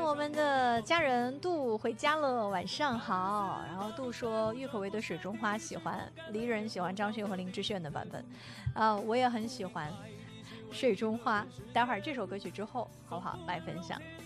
我们的家人杜回家了，晚上好。然后杜说郁可唯的《水中花》喜欢，离人喜欢张学友和林志炫的版本，我也很喜欢《水中花》。待会儿这首歌曲之后，好不好来分享？